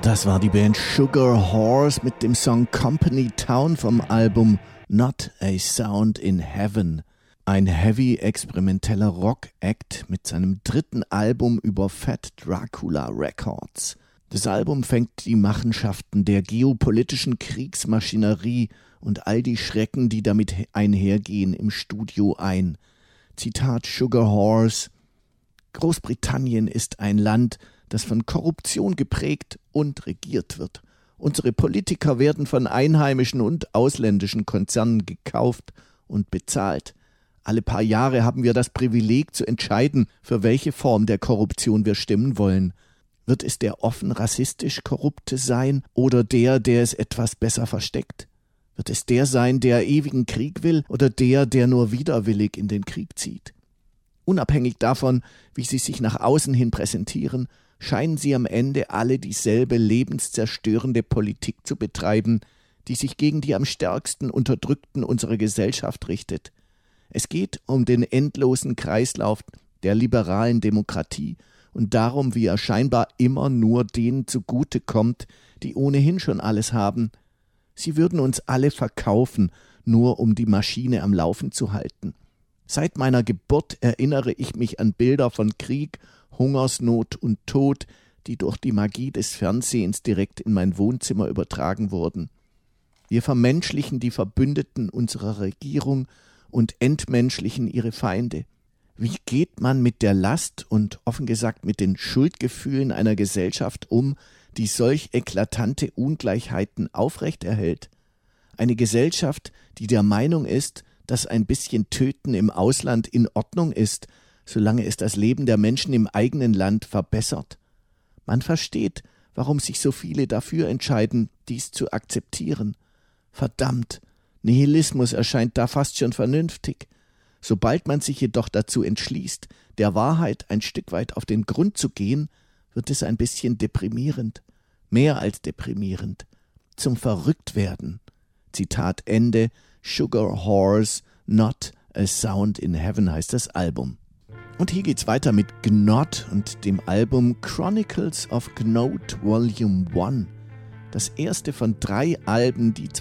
Das war die Band Sugar Horse mit dem Song Company Town vom Album Not a Sound in Heaven. Ein heavy experimenteller Rock-Act mit seinem dritten Album über Fat Dracula Records. Das Album fängt die Machenschaften der geopolitischen Kriegsmaschinerie und all die Schrecken, die damit einhergehen, im Studio ein. Zitat Sugar Horse: Großbritannien ist ein Land, das von Korruption geprägt und regiert wird. Unsere Politiker werden von einheimischen und ausländischen Konzernen gekauft und bezahlt. Alle paar Jahre haben wir das Privileg zu entscheiden, für welche Form der Korruption wir stimmen wollen. Wird es der offen rassistisch Korrupte sein oder der es etwas besser versteckt? Wird es der sein, der ewigen Krieg will, oder der nur widerwillig in den Krieg zieht? Unabhängig davon, wie sie sich nach außen hin präsentieren, scheinen sie am Ende alle dieselbe lebenszerstörende Politik zu betreiben, die sich gegen die am stärksten Unterdrückten unserer Gesellschaft richtet. Es geht um den endlosen Kreislauf der liberalen Demokratie und darum, wie er scheinbar immer nur denen zugute kommt, die ohnehin schon alles haben. Sie würden uns alle verkaufen, nur um die Maschine am Laufen zu halten. Seit meiner Geburt erinnere ich mich an Bilder von Krieg, Hungersnot und Tod, die durch die Magie des Fernsehens direkt in mein Wohnzimmer übertragen wurden. Wir vermenschlichen die Verbündeten unserer Regierung und entmenschlichen ihre Feinde. Wie geht man mit der Last und offen gesagt mit den Schuldgefühlen einer Gesellschaft um, die solch eklatante Ungleichheiten aufrechterhält? Eine Gesellschaft, die der Meinung ist, dass ein bisschen Töten im Ausland in Ordnung ist, solange es das Leben der Menschen im eigenen Land verbessert. Man versteht, warum sich so viele dafür entscheiden, dies zu akzeptieren. Verdammt, Nihilismus erscheint da fast schon vernünftig. Sobald man sich jedoch dazu entschließt, der Wahrheit ein Stück weit auf den Grund zu gehen, wird es ein bisschen deprimierend. Mehr als deprimierend. Zum Verrücktwerden. Zitat Ende. Sugar Horse, Not a Sound in Heaven heißt das Album. Und hier geht's weiter mit Gnod und dem Album Chronicles of Gnod Volume 1. Das erste von 3 Alben, die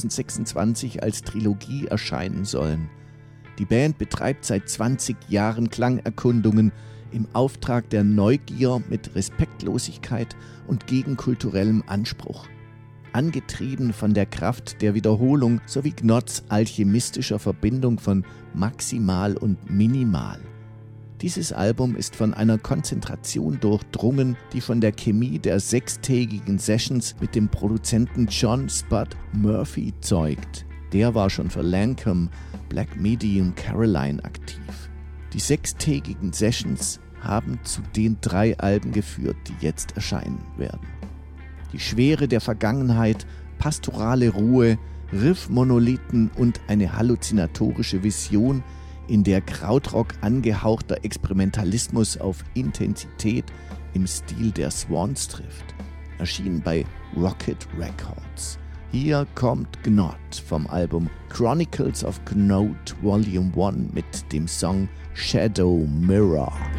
2026 als Trilogie erscheinen sollen. Die Band betreibt seit 20 Jahren Klangerkundungen im Auftrag der Neugier mit Respektlosigkeit und gegenkulturellem Anspruch. Angetrieben von der Kraft der Wiederholung sowie Gnods alchemistischer Verbindung von Maximal und Minimal. Dieses Album ist von einer Konzentration durchdrungen, die von der Chemie der 6-tägigen Sessions mit dem Produzenten John Spud Murphy zeugt. Der war schon für Lancome, Black Medium, Caroline aktiv. Die 6-tägigen Sessions haben zu den 3 Alben geführt, die jetzt erscheinen werden. Die Schwere der Vergangenheit, pastorale Ruhe, Riff-Monolithen und eine halluzinatorische Vision, in der Krautrock angehauchter Experimentalismus auf Intensität im Stil der Swans trifft. Erschienen bei Rocket Records. Hier kommt Gnod vom Album Chronicles of Gnod Volume 1 mit dem Song Shadow Mirror.